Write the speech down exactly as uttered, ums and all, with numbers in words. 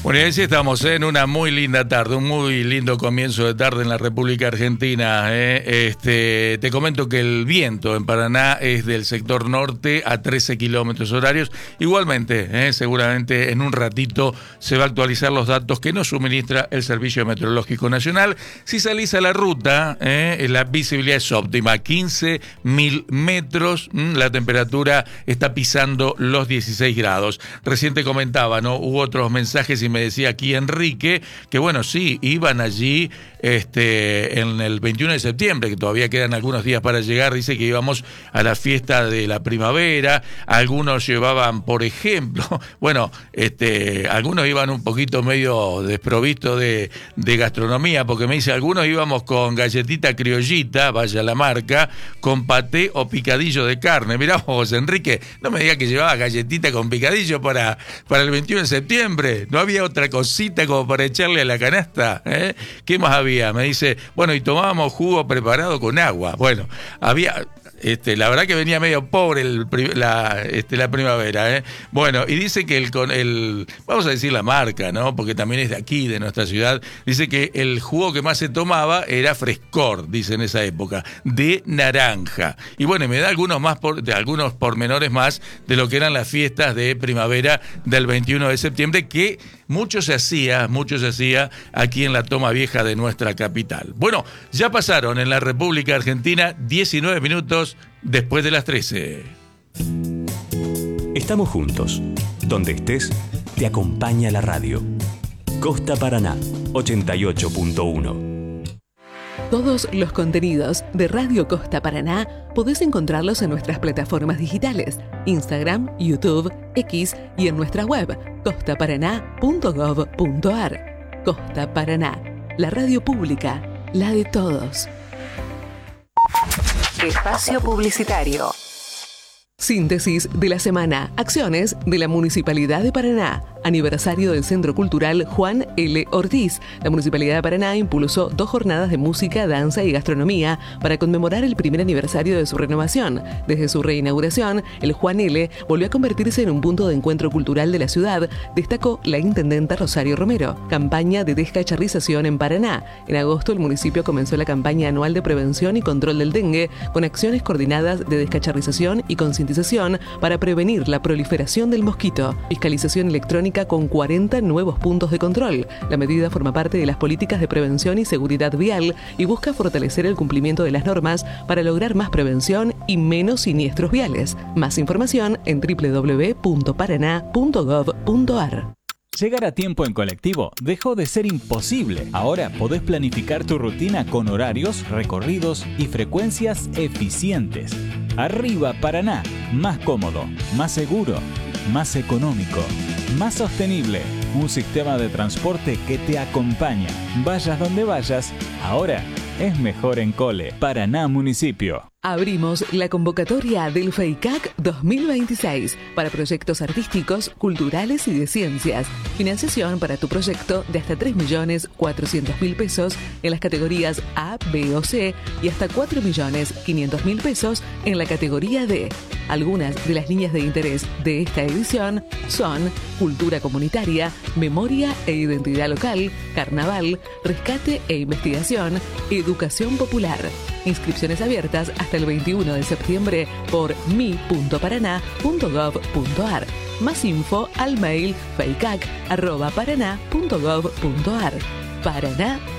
Bueno, y así estamos en una muy linda tarde, un muy lindo comienzo de tarde en la República Argentina. ¿eh? Este, te comento que el viento en Paraná es del sector norte a trece kilómetros horarios. Igualmente, ¿eh? seguramente en un ratito se va a actualizar los datos que nos suministra el Servicio Meteorológico Nacional. Si salís a la ruta, ¿eh? la visibilidad es óptima, quince mil metros, la temperatura está pisando los dieciséis grados. Recién te comentaba, ¿no? Hubo otros mensajes y me decía aquí Enrique que bueno, sí, iban allí este, en el veintiuno de septiembre, que todavía quedan algunos días para llegar. Dice que íbamos a la fiesta de la primavera, algunos llevaban, por ejemplo, bueno, este, algunos iban un poquito medio desprovistos de, de gastronomía, porque me dice, algunos íbamos con galletita criollita, vaya la marca, con paté o picadillo de carne. Mirá vos, Enrique, no me digas que llevaba galletita con picadillo para, para el veintiuno de septiembre, no había otra cosita como para echarle a la canasta, ¿eh? ¿Qué más había? Me dice, bueno, y tomábamos jugo preparado con agua. Bueno, había... Este, la verdad que venía medio pobre el, la, este, la primavera, ¿eh? Bueno, y dice que el, con el, vamos a decir la marca, ¿no? Porque también es de aquí, de nuestra ciudad. Dice que el jugo que más se tomaba era Frescor, dice en esa época, de naranja. Y bueno, me da algunos más por, de algunos pormenores más de lo que eran las fiestas de primavera del veintiuno de septiembre, que mucho se hacía, mucho se hacía aquí en la Toma Vieja de nuestra capital. Bueno, ya pasaron en la República Argentina diecinueve minutos después de las trece. Estamos juntos. Donde estés, te acompaña la radio. Costa Paraná, ochenta y ocho punto uno. Todos los contenidos de Radio Costa Paraná podés encontrarlos en nuestras plataformas digitales, Instagram, YouTube, X y en nuestra web, costa paraná punto gov punto ar. Costa Paraná, la radio pública, la de todos. Espacio publicitario. Síntesis de la semana. Acciones de la Municipalidad de Paraná. Aniversario del Centro Cultural Juan L. Ortiz. La Municipalidad de Paraná impulsó dos jornadas de música, danza y gastronomía para conmemorar el primer aniversario de su renovación. Desde su reinauguración, el Juan L. volvió a convertirse en un punto de encuentro cultural de la ciudad, destacó la intendenta Rosario Romero. Campaña de descacharrización en Paraná. En agosto, el municipio comenzó la campaña anual de prevención y control del dengue, con acciones coordinadas de descacharrización y concientización para prevenir la proliferación del mosquito. Fiscalización electrónica con cuarenta nuevos puntos de control. La medida forma parte de las políticas de prevención y seguridad vial y busca fortalecer el cumplimiento de las normas para lograr más prevención y menos siniestros viales. Más información en doble u doble u doble u punto paraná punto gov punto ar. Llegar a tiempo en colectivo dejó de ser imposible. Ahora podés planificar tu rutina con horarios, recorridos y frecuencias eficientes. Arriba Paraná, más cómodo, más seguro, más económico, más sostenible. Un sistema de transporte que te acompaña. Vayas donde vayas, ahora es mejor en Cole. Paraná Municipio. Abrimos la convocatoria del FEICAC dos mil veintiséis para proyectos artísticos, culturales y de ciencias. Financiación para tu proyecto de hasta tres millones cuatrocientos mil pesos en las categorías A, B o C y hasta cuatro millones quinientos mil pesos en la categoría D. Algunas de las líneas de interés de esta edición son cultura comunitaria, memoria e identidad local, carnaval, rescate e investigación, educación popular. Inscripciones abiertas hasta el veintiuno de septiembre por mi punto paraná punto gov punto ar. Más info al mail feicac arroba paraná punto gov punto ar. Paraná